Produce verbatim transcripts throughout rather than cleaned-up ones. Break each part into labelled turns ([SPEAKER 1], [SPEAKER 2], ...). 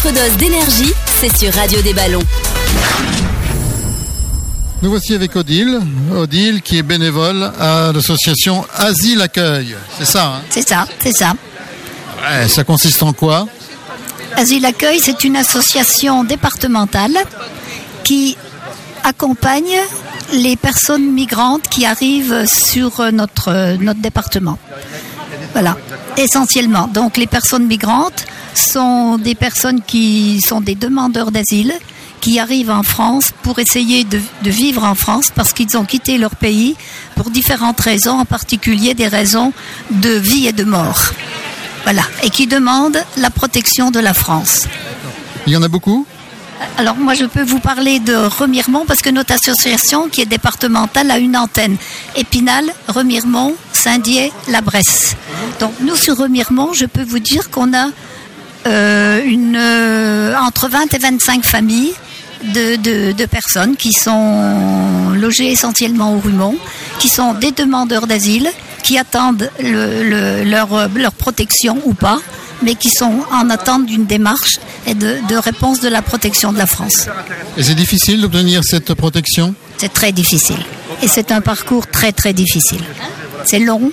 [SPEAKER 1] Votre dose d'énergie, c'est sur Radio des Ballons.
[SPEAKER 2] Nous voici avec Odile, Odile qui est bénévole à l'association Asile Accueil. C'est ça, hein?
[SPEAKER 3] C'est ça, c'est ça.
[SPEAKER 2] Ouais, ça consiste en quoi?
[SPEAKER 3] Asile Accueil, c'est une association départementale qui accompagne les personnes migrantes qui arrivent sur notre, notre département. Voilà, essentiellement. Donc les personnes migrantes sont des personnes qui sont des demandeurs d'asile, qui arrivent en France pour essayer de, de vivre en France parce qu'ils ont quitté leur pays pour différentes raisons, en particulier des raisons de vie et de mort. Voilà, et qui demandent la protection de la France.
[SPEAKER 2] Il y en a beaucoup ?
[SPEAKER 3] Alors moi je peux vous parler de Remiremont parce que notre association qui est départementale a une antenne. Épinal, Remiremont, Saint-Dié, La Bresse. Donc nous sur Remiremont, je peux vous dire qu'on a euh, une, euh, entre vingt et vingt-cinq familles de, de, de personnes qui sont logées essentiellement au Rumont, qui sont des demandeurs d'asile, qui attendent le, le, leur, leur protection ou pas, mais qui sont en attente d'une démarche et de, de réponse de la protection de la France.
[SPEAKER 2] Et c'est difficile d'obtenir cette protection ?
[SPEAKER 3] C'est très difficile. Et c'est un parcours très très difficile. C'est long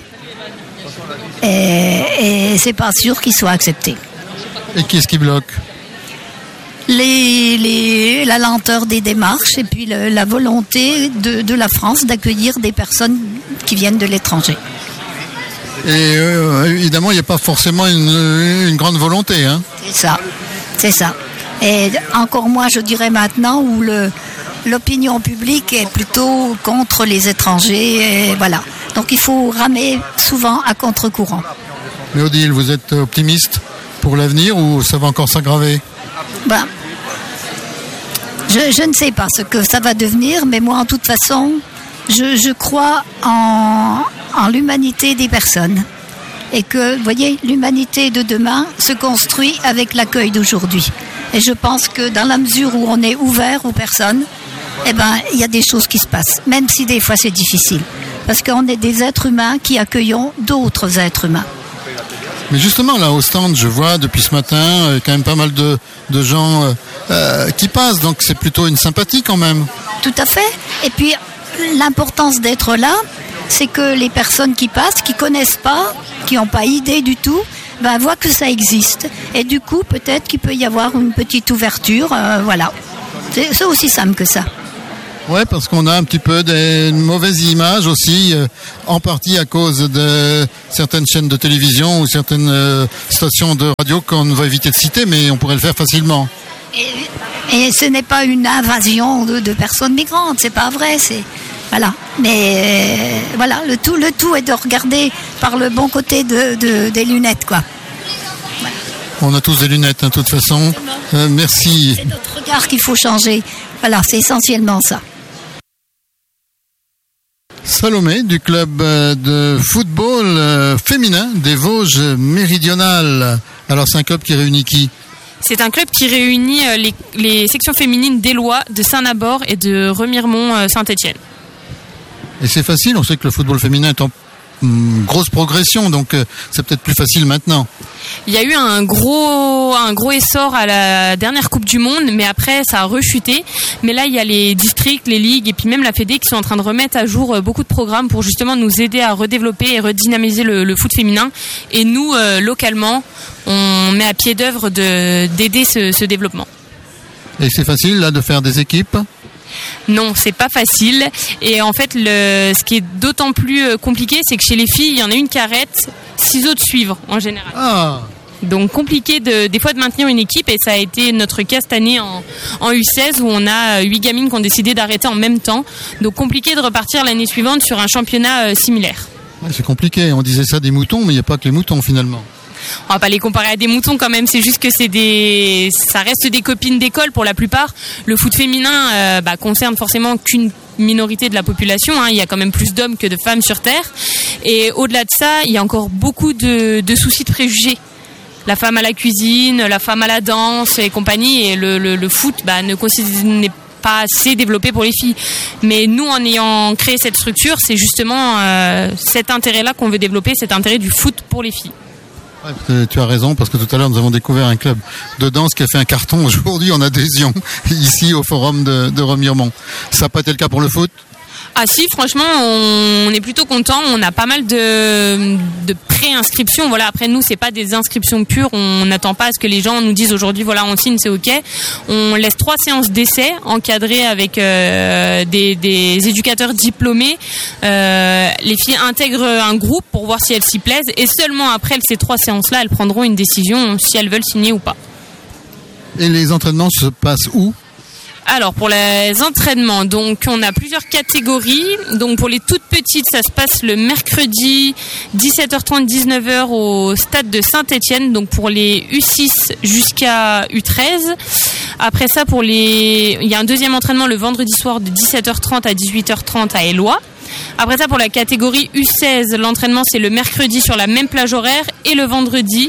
[SPEAKER 3] et, et c'est pas sûr qu'il soit accepté.
[SPEAKER 2] Et qu'est-ce qui bloque ?
[SPEAKER 3] Les, les, la lenteur des démarches et puis le, la volonté de, de la France d'accueillir des personnes qui viennent de l'étranger.
[SPEAKER 2] Et euh, évidemment, il n'y a pas forcément une, une grande volonté. Hein.
[SPEAKER 3] C'est ça, c'est ça. Et encore moins, je dirais maintenant, où le, l'opinion publique est plutôt contre les étrangers. Et voilà. Donc il faut ramer souvent à contre-courant.
[SPEAKER 2] Mais Odile, vous êtes optimiste pour l'avenir ou ça va encore s'aggraver ?
[SPEAKER 3] Ben, je, je ne sais pas ce que ça va devenir, mais moi, en toute façon, je, je crois en, en l'humanité des personnes. Et que, vous voyez, l'humanité de demain se construit avec l'accueil d'aujourd'hui. Et je pense que dans la mesure où on est ouvert aux personnes, eh ben, il y a des choses qui se passent, même si des fois c'est difficile. Parce qu'on est des êtres humains qui accueillons d'autres êtres humains.
[SPEAKER 2] Mais justement, là, au stand, je vois depuis ce matin euh, quand même pas mal de, de gens euh, euh, qui passent. Donc, c'est plutôt une sympathie quand même.
[SPEAKER 3] Tout à fait. Et puis, l'importance d'être là, c'est que les personnes qui passent, qui connaissent pas, qui n'ont pas idée du tout, ben, voient que ça existe. Et du coup, peut-être qu'il peut y avoir une petite ouverture. Euh, voilà. C'est, c'est aussi simple que ça.
[SPEAKER 2] Ouais, parce qu'on a un petit peu des mauvaises images aussi, euh, en partie à cause de certaines chaînes de télévision ou certaines euh, stations de radio qu'on va éviter de citer, mais on pourrait le faire facilement.
[SPEAKER 3] Et, et ce n'est pas une invasion de, de personnes migrantes, c'est pas vrai, c'est voilà. Mais euh, voilà, le tout, le tout est de regarder par le bon côté de, de des lunettes, quoi.
[SPEAKER 2] Voilà. On a tous des lunettes, hein, de toute façon. Euh, merci.
[SPEAKER 3] C'est notre regard qu'il faut changer. Voilà, c'est essentiellement ça.
[SPEAKER 2] Salomé du club de football féminin des Vosges méridionales. Alors c'est un club qui réunit qui ?
[SPEAKER 4] C'est un club qui réunit les, les sections féminines d'Éloie, de Saint-Nabord et de Remiremont-Saint-Étienne.
[SPEAKER 2] Et c'est facile, on sait que le football féminin est en grosse progression, donc c'est peut-être plus facile maintenant.
[SPEAKER 4] Il y a eu un gros, un gros essor à la dernière Coupe du Monde, mais après ça a rechuté. Mais là, il y a les districts, les ligues et puis même la Fédé qui sont en train de remettre à jour beaucoup de programmes pour justement nous aider à redévelopper et redynamiser le, le foot féminin. Et nous, euh, localement, on met à pied d'œuvre de, d'aider ce, ce développement.
[SPEAKER 2] Et c'est facile là de faire des équipes ?
[SPEAKER 4] Non, c'est pas facile. Et en fait, le, ce qui est d'autant plus compliqué, c'est que chez les filles, il y en a une qui arrête, six autres suivent en général.
[SPEAKER 2] Ah.
[SPEAKER 4] Donc compliqué de, des fois de maintenir une équipe, et ça a été notre cas cette année en, en U seize où on a huit gamines qui ont décidé d'arrêter en même temps. Donc compliqué de repartir l'année suivante sur un championnat euh, similaire.
[SPEAKER 2] Ouais, c'est compliqué, on disait ça des moutons, mais il n'y a pas que les moutons finalement.
[SPEAKER 4] On va pas les comparer à des moutons quand même, c'est juste que c'est des, ça reste des copines d'école pour la plupart. Le foot féminin euh, bah, concerne forcément qu'une minorité de la population, hein. Il y a quand même plus d'hommes que de femmes sur Terre. Et au-delà de ça, il y a encore beaucoup de, de soucis de préjugés. La femme à la cuisine, la femme à la danse et compagnie, et le, le, le foot bah, ne n'est pas assez développé pour les filles. Mais nous, en ayant créé cette structure, c'est justement euh, cet intérêt-là qu'on veut développer, cet intérêt du foot pour les filles.
[SPEAKER 2] Ouais, tu as raison, parce que tout à l'heure nous avons découvert un club de danse qui a fait un carton aujourd'hui en adhésion ici au forum de, de Remiremont. Ça n'a pas été le cas pour le foot ?
[SPEAKER 4] Ah si, franchement, on est plutôt content. On a pas mal de, de pré-inscriptions. Voilà, après nous, c'est pas des inscriptions pures. On n'attend pas à ce que les gens nous disent aujourd'hui, voilà, on signe, c'est ok. On laisse trois séances d'essai encadrées avec euh, des, des éducateurs diplômés. Euh, les filles intègrent un groupe pour voir si elles s'y plaisent, et seulement après ces trois séances-là, elles prendront une décision si elles veulent signer ou pas.
[SPEAKER 2] Et les entraînements se passent où ?
[SPEAKER 4] Alors pour les entraînements, donc on a plusieurs catégories. Donc pour les toutes petites, ça se passe le mercredi dix-sept heures trente dix-neuf heures au stade de Saint-Étienne. Donc pour les U six jusqu'à U treize. Après ça, pour les, il y a un deuxième entraînement le vendredi soir de dix-sept heures trente à dix-huit heures trente à Éloie. Après ça, pour la catégorie U seize, l'entraînement c'est le mercredi sur la même plage horaire et le vendredi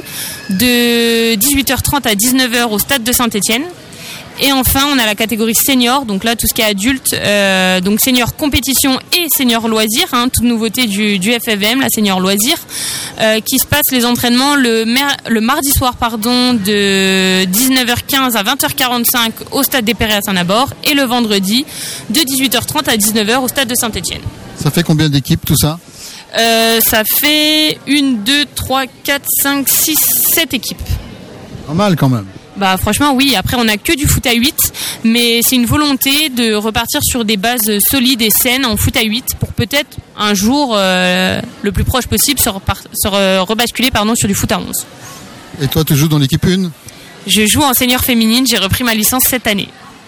[SPEAKER 4] de dix-huit heures trente à dix-neuf heures au stade de Saint-Étienne. Et enfin, on a la catégorie senior, donc là tout ce qui est adulte, euh, donc senior compétition et senior loisir, hein, toute nouveauté du, du F F V M, la senior loisir, euh, qui se passe les entraînements le, mer- le mardi soir pardon, de dix-neuf heures quinze à vingt heures quarante-cinq au stade des Perrets à Saint-Naborg et le vendredi de dix-huit heures trente à dix-neuf heures au stade de Saint-Étienne.
[SPEAKER 2] Ça fait combien d'équipes tout ça ?
[SPEAKER 4] euh, Ça fait une, deux, trois, quatre, cinq, six, sept équipes.
[SPEAKER 2] Pas mal quand même.
[SPEAKER 4] Bah franchement oui, après on n'a que du foot à huit, mais c'est une volonté de repartir sur des bases solides et saines en foot à huit pour peut-être un jour, euh, le plus proche possible, se, repar- se re- rebasculer pardon, sur du foot à onze.
[SPEAKER 2] Et toi tu joues dans l'équipe un ?
[SPEAKER 4] Je joue en senior féminine, j'ai repris ma licence cette année.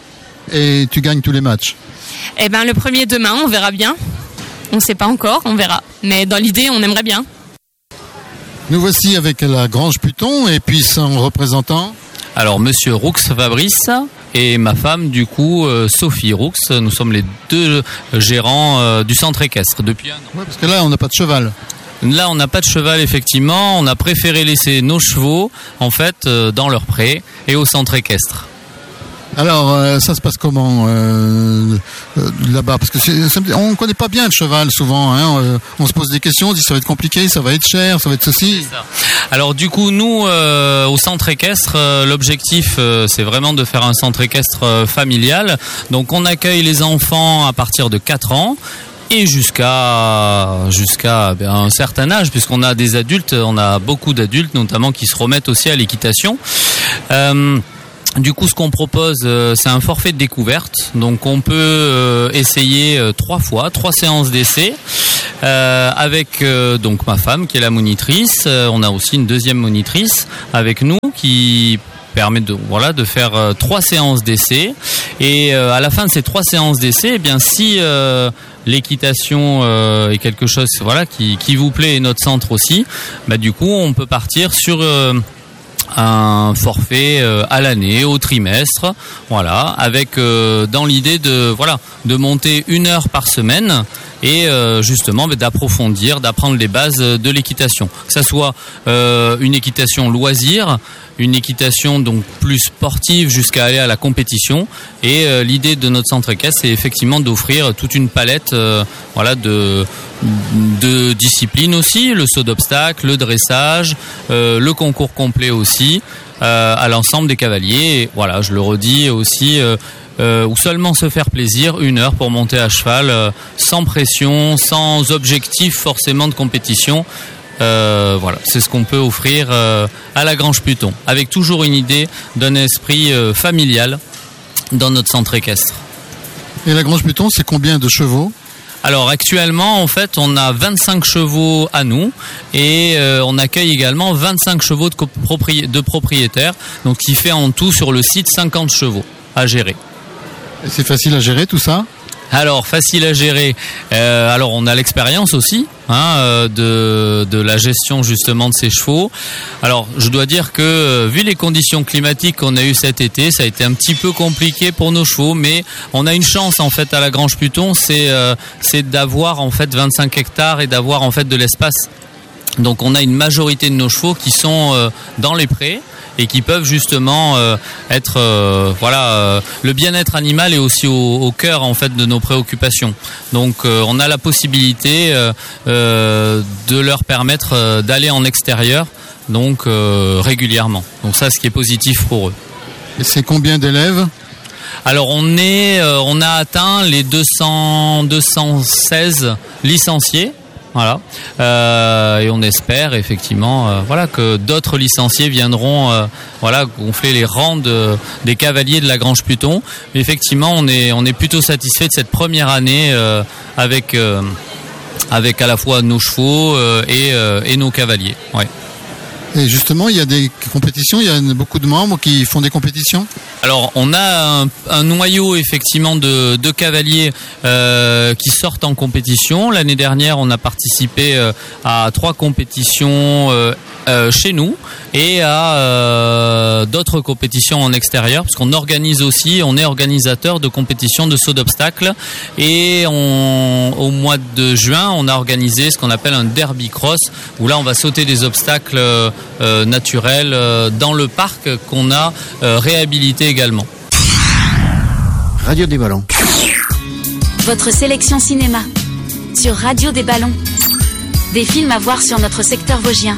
[SPEAKER 2] Et tu gagnes tous les matchs ?
[SPEAKER 4] Eh ben le premier demain, on verra bien. On ne sait pas encore, on verra. Mais dans l'idée, on aimerait bien.
[SPEAKER 2] Nous voici avec la Grange Puton et puis son représentant.
[SPEAKER 5] Alors, monsieur Roux Fabrice et ma femme, du coup, euh, Sophie Roux. Nous sommes les deux gérants euh, du centre équestre depuis un an.
[SPEAKER 2] Ouais, parce que là, on n'a pas de cheval.
[SPEAKER 5] Là, on n'a pas de cheval, effectivement. On a préféré laisser nos chevaux, en fait, euh, dans leur pré et au centre équestre.
[SPEAKER 2] Alors, euh, ça se passe comment euh, euh, là-bas ? Parce que c'est, c'est, on ne connaît pas bien le cheval souvent. Hein, euh, on se pose des questions, on dit ça va être compliqué, ça va être cher, ça va être ceci.
[SPEAKER 5] C'est ça. Alors du coup, nous, euh, au centre équestre, euh, l'objectif, euh, c'est vraiment de faire un centre équestre euh, familial. Donc on accueille les enfants à partir de quatre ans. Et jusqu'à jusqu'à ben, un certain âge, puisqu'on a des adultes, on a beaucoup d'adultes, notamment qui se remettent aussi à l'équitation. Euh, Du coup, ce qu'on propose, euh, c'est un forfait de découverte. Donc, on peut euh, essayer euh, trois fois, trois séances d'essai, euh, avec euh, donc ma femme qui est la monitrice. Euh, on a aussi une deuxième monitrice avec nous qui permet de voilà de faire euh, trois séances d'essai. Et euh, à la fin de ces trois séances d'essai, eh bien si euh, l'équitation euh, est quelque chose voilà qui qui vous plaît et notre centre aussi, bah du coup, on peut partir sur euh, un forfait euh, à l'année, au trimestre, voilà, avec euh, dans l'idée de voilà de monter une heure par semaine et euh, justement bah, d'approfondir, d'apprendre les bases de l'équitation, que ça soit euh, une équitation loisir, une équitation donc plus sportive jusqu'à aller à la compétition. Et euh, l'idée de notre centre équestre, c'est effectivement d'offrir toute une palette euh, voilà de de disciplines aussi, le saut d'obstacle, le dressage, euh, le concours complet aussi, euh, à l'ensemble des cavaliers. Et voilà, je le redis aussi, euh, euh, ou seulement se faire plaisir, une heure pour monter à cheval, euh, sans pression, sans objectif forcément de compétition. Euh, voilà, c'est ce qu'on peut offrir euh, à la Grange Puton, avec toujours une idée d'un esprit euh, familial dans notre centre équestre.
[SPEAKER 2] Et la Grange Puton, c'est combien de chevaux ?
[SPEAKER 5] Alors actuellement, en fait, on a vingt-cinq chevaux à nous et euh, on accueille également vingt-cinq chevaux de, copropri- de propriétaires, donc ce qui fait en tout sur le site cinquante chevaux à gérer.
[SPEAKER 2] Et c'est facile à gérer tout ça ?
[SPEAKER 5] Alors facile à gérer. Euh, alors on a l'expérience aussi hein, euh, de de la gestion justement de ces chevaux. Alors je dois dire que euh, vu les conditions climatiques qu'on a eues cet été, ça a été un petit peu compliqué pour nos chevaux, mais on a une chance en fait à la Grange Puton, c'est euh, c'est d'avoir en fait vingt-cinq hectares et d'avoir en fait de l'espace. Donc on a une majorité de nos chevaux qui sont euh, dans les prés et qui peuvent justement euh, être euh, voilà euh, le bien-être animal est aussi au, au cœur en fait de nos préoccupations. Donc euh, on a la possibilité euh, euh, de leur permettre euh, d'aller en extérieur donc euh, régulièrement. Donc ça, ce qui est positif pour eux.
[SPEAKER 2] Et c'est combien d'élèves ?
[SPEAKER 5] Alors on est, euh, on a atteint les deux cents, deux cent seize licenciés. Voilà, euh, et on espère effectivement, euh, voilà, que d'autres licenciés viendront, euh, voilà, gonfler les rangs de, des cavaliers de la Grange Pluton. Mais effectivement, on est, on est plutôt satisfait de cette première année euh, avec, euh, avec à la fois nos chevaux euh, et, euh, et nos cavaliers. Ouais.
[SPEAKER 2] Et justement, il y a des compétitions, il y a beaucoup de membres qui font des compétitions ?
[SPEAKER 5] Alors, on a un, un noyau effectivement de, de cavaliers euh, qui sortent en compétition. L'année dernière, on a participé euh, à trois compétitions euh, euh, chez nous et à euh, d'autres compétitions en extérieur, parce qu'on organise aussi, on est organisateur de compétitions de saut d'obstacles. Et on, au mois de juin, on a organisé ce qu'on appelle un derby cross, où là, on va sauter des obstacles euh, euh, naturels euh, dans le parc qu'on a euh, réhabilité également.
[SPEAKER 6] Radio des Ballons.
[SPEAKER 1] Votre sélection cinéma sur Radio des Ballons. Des films à voir sur notre secteur vosgien.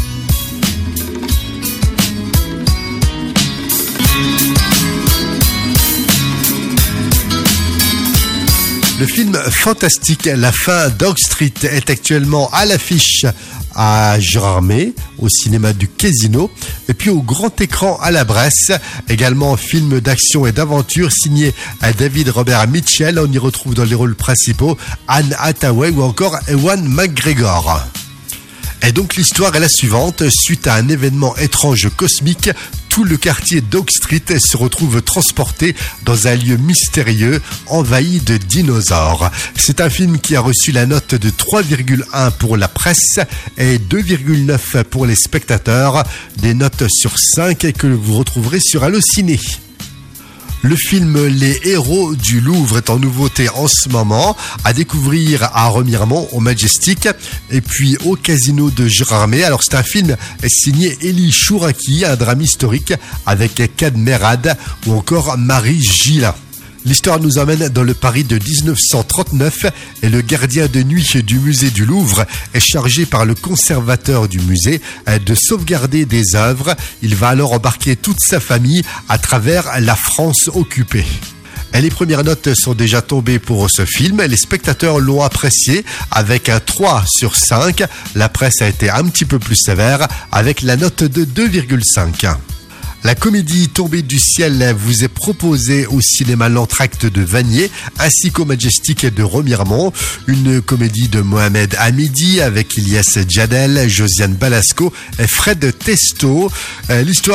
[SPEAKER 7] Le film fantastique La fin d'Oak Street est actuellement à l'affiche à Gérardmer, au cinéma du Casino, et puis au grand écran à la Bresse. Également film d'action et d'aventure signé à David Robert Mitchell. On y retrouve dans les rôles principaux Anne Hathaway ou encore Ewan McGregor. Et donc l'histoire est la suivante. Suite à un événement étrange cosmique, tout le quartier d'Oak Street se retrouve transporté dans un lieu mystérieux envahi de dinosaures. C'est un film qui a reçu la note de trois virgule un pour la presse et deux virgule neuf pour les spectateurs. Des notes sur cinq que vous retrouverez sur Allociné. Le film Les Héros du Louvre est en nouveauté en ce moment, à découvrir à Remiremont, au Majestic, et puis au Casino de Gérardmer. Alors c'est un film signé Élie Chouraki, un drame historique avec Kad Merad ou encore Marie Gillin. L'histoire nous emmène dans le Paris de dix-neuf cent trente-neuf et le gardien de nuit du musée du Louvre est chargé par le conservateur du musée de sauvegarder des œuvres. Il va alors embarquer toute sa famille à travers la France occupée. Et les premières notes sont déjà tombées pour ce film. Les spectateurs l'ont apprécié avec un trois sur cinq. La presse a été un petit peu plus sévère avec la note de deux virgule cinq. La comédie Tombée du ciel vous est proposée au cinéma L'Entracte de Vanier ainsi qu'au Majestic de Remiremont. Une comédie de Mohamed Hamidi avec Ilyes Djadel, Josiane Balasco et Fred Testo. L'histoire